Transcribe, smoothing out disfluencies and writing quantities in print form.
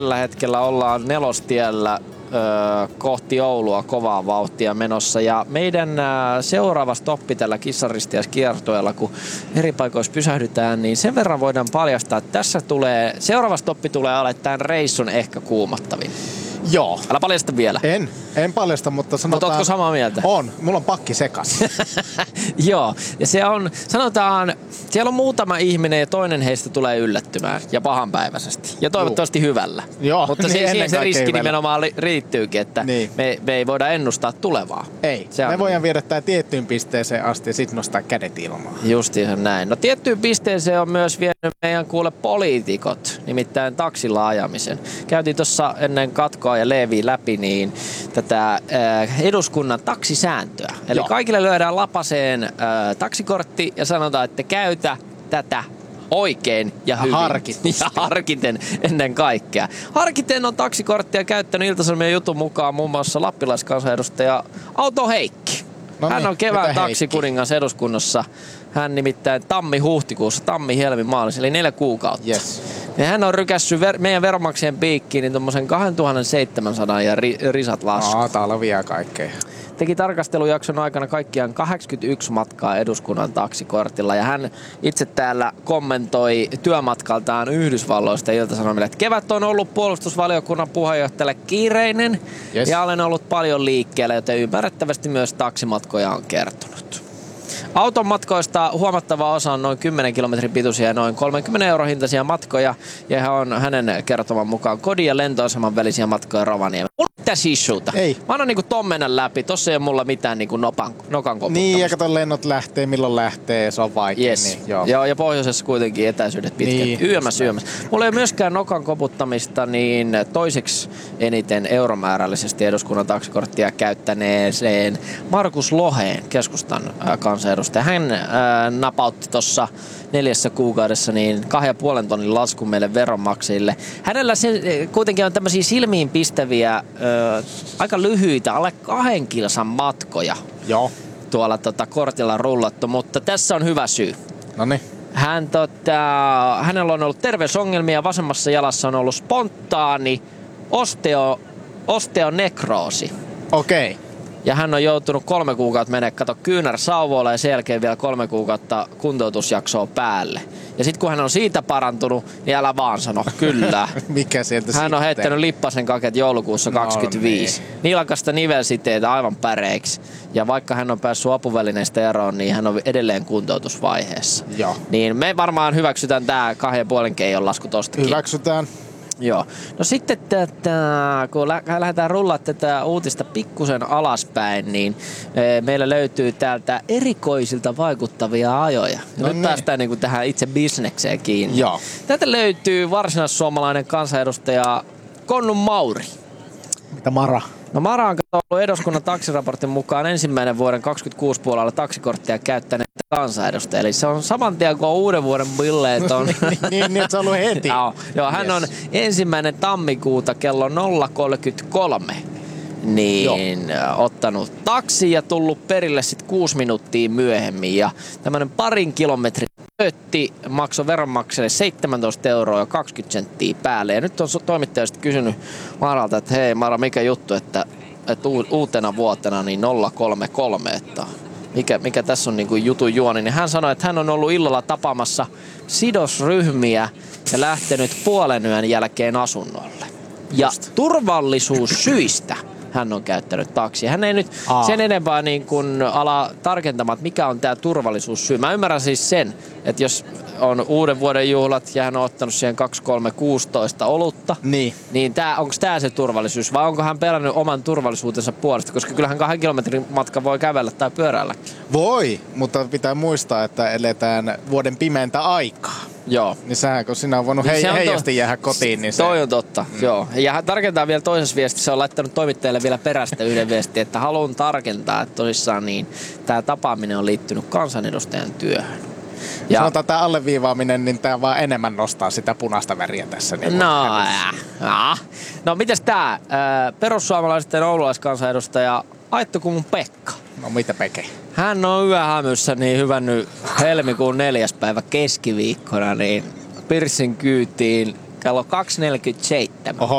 Tällä hetkellä ollaan Nelostiellä kohti Oulua kovaa vauhtia menossa ja meidän seuraava stoppi tällä kissaristiäiskiertueella, kun eri paikoissa pysähdytään, niin sen verran voidaan paljastaa, että seuraava stoppi tulee olemaan tämän reissun ehkä kuumottavin. Joo. Älä paljasta vielä. En paljasta, mutta sanotaan... Mutta ootko samaa mieltä? On. Mulla on pakki sekas. Joo. Ja se on, sanotaan, siellä on muutama ihminen ja toinen heistä tulee yllättymään ja pahanpäiväisesti. Ja toivottavasti hyvällä. Joo. Mutta niin siihen se riski hyvällä. Nimenomaan riittyykin, että niin. me ei voida ennustaa tulevaa. Ei. Me voidaan viedä tää tiettyyn pisteeseen asti ja sitten nostaa kädet ilmaan. Justiinhan näin. No tiettyyn pisteeseen on myös vienyt meidän poliitikot, nimittäin taksilla ajamisen. Käytiin tuossa ennen katkoa ja Leeviä läpi niin tätä eduskunnan taksisääntöä. Eli kaikille lyödään lapaseen taksikortti ja sanotaan, että käytä tätä oikein ja hyvin. Ja harkiten ennen kaikkea. Harkiten on taksikorttia käyttänyt Ilta-Sanomien jutun mukaan muun muassa lappilaiskansanedustaja Auto Heikki. Hän on kevään taksikuningas eduskunnassa. Hän nimittäin tammi-huhtikuussa, tammi-helmi-maalis, eli 4 kuukautta. Yes. Ja hän on rykässyt meidän veronmaksajien piikkiin niin tommosen 2700 ja risat lasku. Talvia kaikkea. Teki tarkastelujakson aikana kaikkiaan 81 matkaa eduskunnan taksikortilla ja hän itse täällä kommentoi työmatkaltaan Yhdysvalloista Ilta-Sanomille, että kevät on ollut puolustusvaliokunnan puheenjohtajalle kiireinen ja olen ollut paljon liikkeellä, joten ymmärrettävästi myös taksimatkoja on kertonut. Auton matkoista huomattava osa on noin 10 kilometrin pituisia ja noin 30 € hintaisia matkoja. Ja hän on hänen kertoman mukaan kodin ja lentoaseman välisiä matkoja Rovaniemellä. Mulla ei mitään issuuta. Ei. Mä annan niinku ton mennä läpi. Tossa ei ole mulla mitään niinku nokan koputtamista. Niin, ja kato lennot lähtee, milloin lähtee, se on vaikea. Yes. Niin, joo. Ja pohjoisessa kuitenkin etäisyydet pitkät. Niin. Yömäs. Mulla ei ole myöskään nokan koputtamista, niin toiseksi eniten euromäärällisesti eduskunnan taksikorttia käyttäneeseen Markus Loheen, keskustan kansanedustaja. Hän napautti tuossa 4 kuukaudessa niin 2,5 tonnin laskun meille veronmaksajille. Hänellä se kuitenkin on tämmöisiä silmiin pistäviä, aika lyhyitä, alle 2 kilsan matkoja. Joo. Tuolla kortilla rullattu, mutta tässä on hyvä syy. Noniin. Hänellä on ollut terveysongelmia, vasemmassa jalassa on ollut spontaani osteonekroosi. Okei. Ja hän on joutunut 3 kuukautta menee kyynärsauvoille ja sen jälkeen vielä 3 kuukautta kuntoutusjaksoa päälle. Ja sitten kun hän on siitä parantunut, niin älä vaan sano, kyllä. Mikä sieltä hän on heittänyt lippasen kaket joulukuussa 25. Niin. Nilkasta nivelsiteitä aivan päreiksi. Ja vaikka hän on päässyt apuvälineistä eroon, niin hän on edelleen kuntoutusvaiheessa. Joo. Niin me varmaan hyväksytään tää 2,5 keijon lasku tostakin. Hyväksytään. Joo. No sitten kun lähdetään rullaa tätä uutista pikkusen alaspäin, niin meillä löytyy täältä erikoisilta vaikuttavia ajoja. No nyt päästään niin kuin tähän itse bisnekseen kiinni. Joo. Täältä löytyy varsinaissuomalainen kansanedustaja Konnun Mauri. Mitä Mara? No Mara on ollut eduskunnan taksiraportin mukaan ensimmäinen vuoden 26 puolella taksikorttia käyttäneet kansanedustaja. Eli se on saman tien, kun on uuden vuoden billeet on. niin, se on ollut heti. Joo, hän on 1. tammikuuta kello 0.33 niin ottanut taksi ja tullut perille sitten 6 minuuttia myöhemmin. Ja tämmönen 2 kilometrin töötti maksoi veronmaksajille 17 € ja 20 senttiä päälle. Ja nyt on toimittaja sitten kysynyt Maralta, että hei Mara, mikä juttu, että uutena vuotena niin 033, että mikä tässä on niinku jutun juoni. Niin hän sanoi, että hän on ollut illalla tapaamassa sidosryhmiä ja lähtenyt puolen yön jälkeen asunnolle. Ja turvallisuussyistä hän on käyttänyt taksia. Hän ei nyt sen enempää niin kuin ala tarkentamaan, että mikä on tämä turvallisuussyy. Mä ymmärrän siis sen, että jos on uuden vuoden juhlat ja hän on ottanut siihen 2,3,16 olutta, niin onko tämä se turvallisuus vai onko hän pelännyt oman turvallisuutensa puolesta? Koska kyllähän 2 kilometrin matka voi kävellä tai pyöräillä. Voi, mutta pitää muistaa, että eletään vuoden pimeintä aikaa. Joo. Niin sähän, kun sinä on voinut heijasti jäädä kotiin, niin se... Toi on totta, joo. Ja hän tarkentaa vielä toisessa viestissä, on laittanut toimittajalle vielä perästä yhden viestin, että haluan tarkentaa, että tosissaan niin tämä tapaaminen on liittynyt kansanedustajan työhön. Ja sanotaan tämä alleviivaaminen, niin tämä vaan enemmän nostaa sitä punaista väriä tässä. Niin no mites tää? Perussuomalaisten oululaiskansanedustaja Aittakummun Pekka. No mitä Peke? Hän on yöhämyssä niin hyvännyt helmikuun 4. päivä keskiviikkona niin Pirssin kyytiin kello 2.47. Oho.